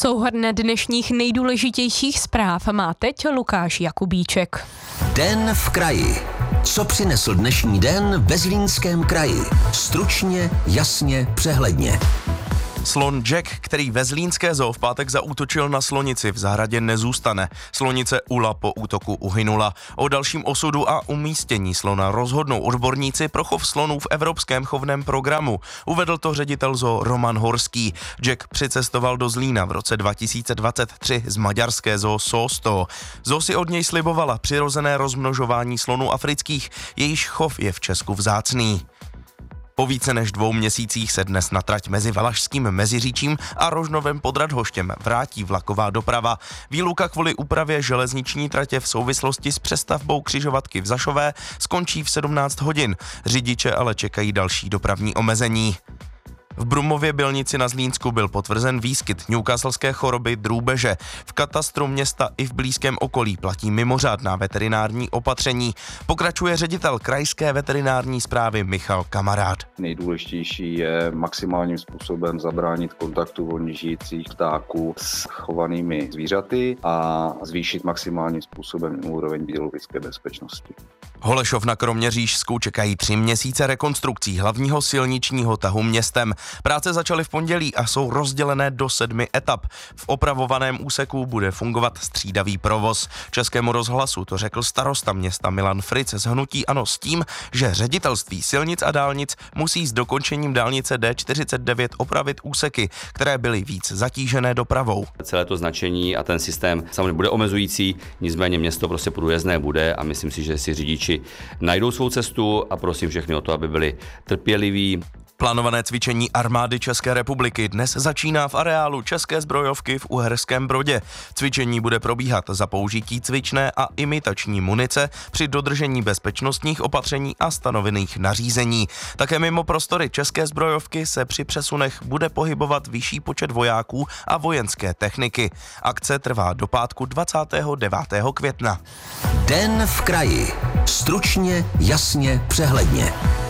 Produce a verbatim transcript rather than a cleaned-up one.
Souhrn dnešních nejdůležitějších zpráv má teď Lukáš Jakubíček. Den v kraji. Co přinesl dnešní den ve Zlínském kraji? Stručně, jasně, přehledně. Slon Jack, který ve zlínské zoo v pátek zaútočil na slonici, v zahradě nezůstane. Slonice Ula po útoku uhynula. O dalším osudu a umístění slona rozhodnou odborníci pro chov slonů v Evropském chovném programu. Uvedl to ředitel zoo Roman Horský. Jack přicestoval do Zlína v roce dva tisíce dvacet tři z maďarské zoo Sosto. Zoo si od něj slibovala přirozené rozmnožování slonů afrických, jejíž chov je v Česku vzácný. Po více než dvou měsících se dnes na trať mezi Valašským Meziříčím a Rožnovem pod Radhoštěm vrátí vlaková doprava. Výluka kvůli úpravě železniční tratě v souvislosti s přestavbou křižovatky v Zašové skončí v sedmnáct hodin. Řidiče ale čekají další dopravní omezení. V Brumově Bylnici na Zlínsku byl potvrzen výskyt newcastlské choroby drůbeže. V katastru města i v blízkém okolí platí mimořádná veterinární opatření. Pokračuje ředitel krajské veterinární správy Michal Kamarád. Nejdůležitější je maximálním způsobem zabránit kontaktu volně žijících ptáků s chovanými zvířaty a zvýšit maximálním způsobem úroveň biologické bezpečnosti. Holešov na Kroměřížsku čekají tři měsíce rekonstrukcí hlavního silničního tahu městem. Práce začaly v pondělí a jsou rozdělené do sedmi etap. V opravovaném úseku bude fungovat střídavý provoz. Českému rozhlasu to řekl starosta města Milan Fritz z hnutí ANO s tím, že ředitelství silnic a dálnic musí s dokončením dálnice D čtyřicet devět opravit úseky, které byly víc zatížené dopravou. Celé to značení a ten systém samozřejmě bude omezující, nicméně město prostě průjezdné bude a myslím si, že si řidiči najdou svou cestu a prosím všechny o to, aby byli trpěliví. Plánované cvičení armády České republiky dnes začíná v areálu České zbrojovky v Uherském Brodě. Cvičení bude probíhat za použití cvičné a imitační munice při dodržení bezpečnostních opatření a stanovených nařízení. Také mimo prostory České zbrojovky se při přesunech bude pohybovat vyšší počet vojáků a vojenské techniky. Akce trvá do pátku dvacátého devátého května. Den v kraji. Stručně, jasně, přehledně.